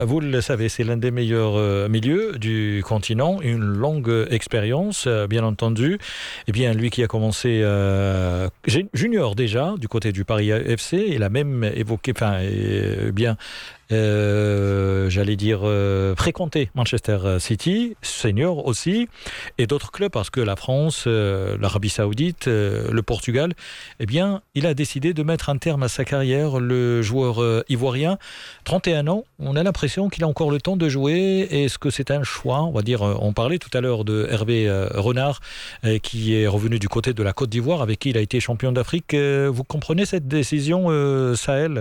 vous le savez, c'est l'un des meilleurs milieux du continent, une longue expérience, bien entendu. Eh bien, lui qui a commencé junior déjà, du côté du Paris FC, il a même évoqué, j'allais dire, fréquenter Manchester City, senior aussi, et d'autres clubs, parce que la France, l'Arabie Saoudite, le Portugal, eh bien, il a décidé de mettre un terme à sa carrière, le joueur ivoirien, 31 ans, on a l'impression qu'il a encore le temps de jouer. Est-ce que c'est un choix, on va dire, on parlait tout à l'heure de Hervé Renard, qui est revenu du côté de la Côte d'Ivoire, avec qui il a été champion d'Afrique. Vous comprenez cette décision, Sahel ?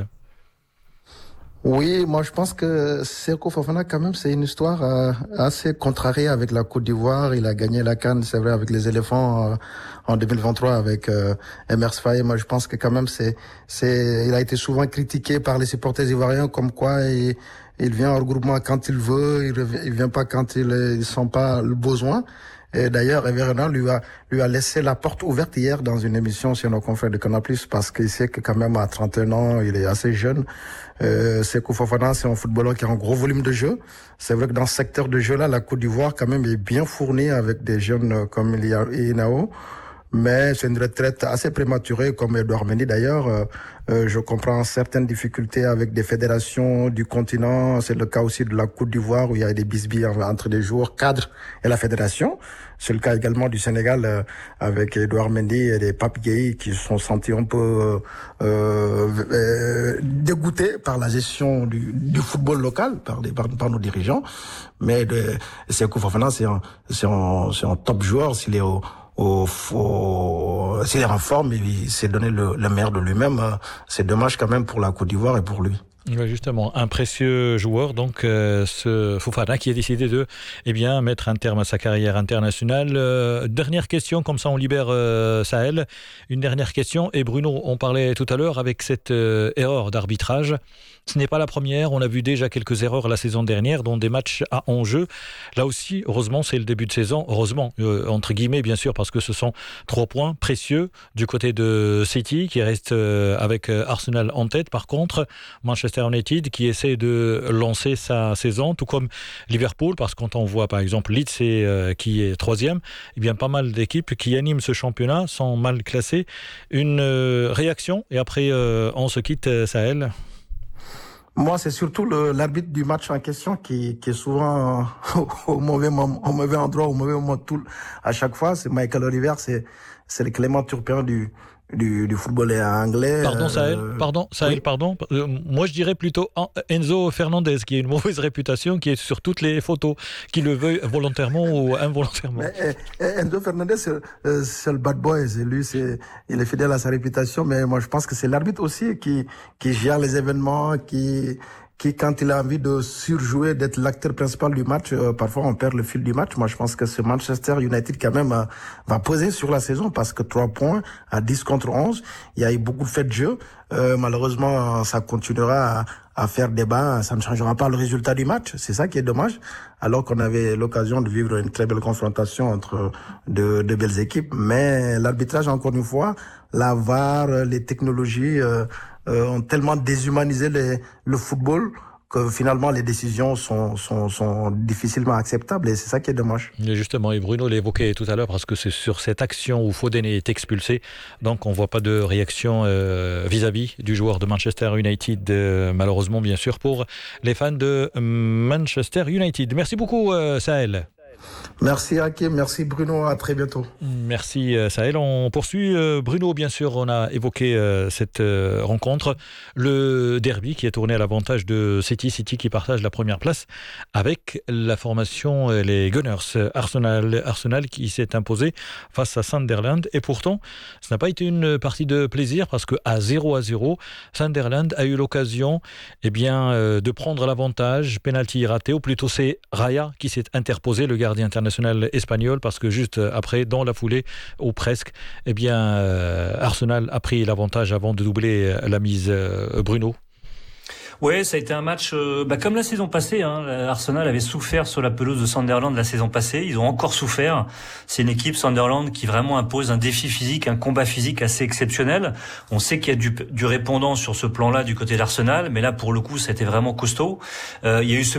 Oui, moi je pense que Seko Fofana quand même c'est une histoire assez contrariée avec la Côte d'Ivoire. Il a gagné la CAN, c'est vrai, avec les éléphants en 2023 avec Emers Faye. Moi je pense que quand même il a été souvent critiqué par les supporters ivoiriens comme quoi il vient au regroupement quand il veut, il vient pas quand il sent pas le besoin. Et d'ailleurs, Hervé Renard lui a laissé la porte ouverte hier dans une émission sur nos confrères de Canal+, parce qu'il sait que quand même à 31 ans, il est assez jeune. Seko Fofana, c'est un footballeur qui a un gros volume de jeu. C'est vrai que dans ce secteur de jeu-là, la Côte d'Ivoire quand même est bien fournie avec des jeunes comme Inao. Mais c'est une retraite assez prématurée, comme Edouard Mendy d'ailleurs. Je comprends certaines difficultés avec des fédérations du continent. C'est le cas aussi de la Côte d'Ivoire où il y a des bisbilles entre les joueurs cadres et la fédération. C'est le cas également du Sénégal avec Edouard Mendy et les Pape Gueye qui se sont sentis un peu dégoûtés par la gestion du football local par nos dirigeants. Mais Seko Fofana, c'est un top joueur s'il est s'il est en forme, il s'est donné le meilleur de lui-même. C'est dommage quand même pour la Côte d'Ivoire et pour lui. Oui, justement, un précieux joueur, donc ce Fofana qui a décidé de mettre un terme à sa carrière internationale. Dernière question, comme ça on libère Sahel. Une dernière question, et Bruno, on parlait tout à l'heure avec cette erreur d'arbitrage. Ce n'est pas la première, on a vu déjà quelques erreurs la saison dernière dans des matchs à enjeu. Là aussi, heureusement, c'est le début de saison. Heureusement, entre guillemets, bien sûr, parce que ce sont 3 points précieux du côté de City, qui reste avec Arsenal en tête. Par contre, Manchester United, qui essaie de lancer sa saison, tout comme Liverpool, parce que quand on voit, par exemple, Leeds, qui est 3e, eh bien, pas mal d'équipes qui animent ce championnat sont mal classées. Une réaction, et après, on se quitte, Sahel. Moi, c'est surtout l'arbitre du match en question qui est souvent au mauvais moment, au mauvais endroit, au mauvais moment à chaque fois. C'est Michael Oliver, c'est le Clément Turpin du football anglais. Pardon, Sahel, oui. pardon. Moi, je dirais plutôt Enzo Fernandez, qui a une mauvaise réputation, qui est sur toutes les photos, qui le veuille volontairement ou involontairement. Mais, Enzo Fernandez, c'est le bad boy. Il est fidèle à sa réputation, mais moi, je pense que c'est l'arbitre aussi qui gère les événements, qui, quand il a envie de surjouer, d'être l'acteur principal du match, parfois on perd le fil du match. Moi, je pense que ce Manchester United, quand même, va peser sur la saison parce que 3 points à 10 contre 11, il y a eu beaucoup de faits de jeu. Malheureusement, ça continuera à faire débat. Ça ne changera pas le résultat du match. C'est ça qui est dommage. Alors qu'on avait l'occasion de vivre une très belle confrontation entre deux belles équipes. Mais l'arbitrage, encore une fois, la VAR, les technologies, ont tellement déshumanisé le football que finalement les décisions sont difficilement acceptables et c'est ça qui est dommage. Et justement, et Bruno l'évoquait tout à l'heure parce que c'est sur cette action où Foden est expulsé, donc on ne voit pas de réaction vis-à-vis du joueur de Manchester United, malheureusement bien sûr pour les fans de Manchester United. Merci beaucoup Sahel. Merci Hakim, merci Bruno, à très bientôt. Merci Sahel. On poursuit. Bruno, bien sûr, on a évoqué cette rencontre. Le derby qui est tourné à l'avantage de City qui partage la première place avec la formation les Gunners. Arsenal qui s'est imposé face à Sunderland. Et pourtant, ce n'a pas été une partie de plaisir parce qu'à 0-0, Sunderland a eu l'occasion de prendre l'avantage. Penalty raté, ou plutôt c'est Raya qui s'est interposé, le gardien international espagnol, parce que juste après, dans la foulée, ou presque, Arsenal a pris l'avantage avant de doubler la mise. Bruno. Ouais, ça a été un match comme la saison passée. Arsenal avait souffert sur la pelouse de Sunderland la saison passée. Ils ont encore souffert. C'est une équipe Sunderland qui vraiment impose un défi physique, un combat physique assez exceptionnel. On sait qu'il y a du répondant sur ce plan-là du côté d'Arsenal, mais là pour le coup, ça a été vraiment costaud. Il y a eu ce